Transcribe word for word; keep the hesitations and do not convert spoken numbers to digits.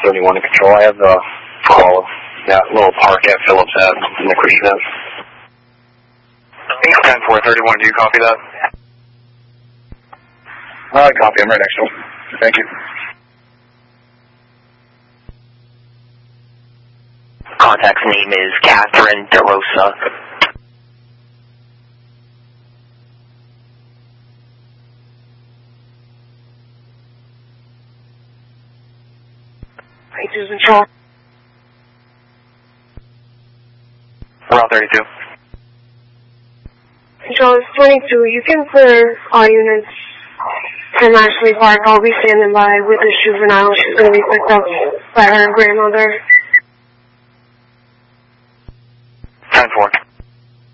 thirty-one to control. I have the call of that little park at Phillips Ave in the Christian. ten four thirty-one, do you copy that? I copy, I'm right next to him. Thank you. Contact's name is Catherine DeRosa. eight two control. Route thirty-two. Control is twenty-two. You can clear all units from Ashley Park. I'll be standing by with the juvenile. She's going to be picked up by her grandmother. ten four.